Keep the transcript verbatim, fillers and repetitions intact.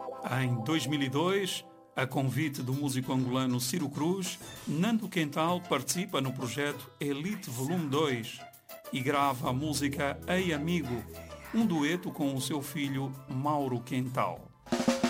Em dois mil e dois, a convite do músico angolano Ciro Cruz, Nando Quental participa no projeto Elite Volume dois e grava a música Ei Amigo, um dueto com o seu filho Mauro Quental.